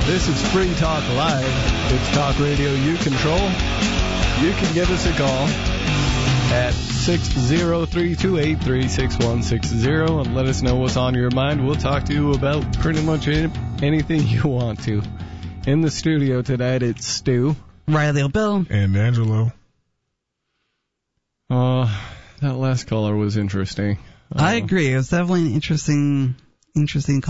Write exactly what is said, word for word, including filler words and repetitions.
This is Free Talk Live. It's talk radio you control. You can give us a call at six zero three two eight three six one six zero and let us know what's on your mind. We'll talk to you about pretty much anything you want to. In the studio tonight, it's Stu, Riley O'Bill, and Angelo. Uh, that last caller was interesting. Uh, I agree. It was definitely an interesting, interesting call.